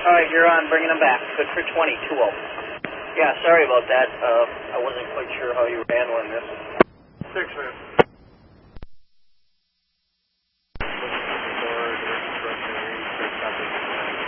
All right, you're on, bringing them back. Good for 20, 2-0. Yeah, sorry about that. I wasn't quite sure how you were handling this. 6 minutes.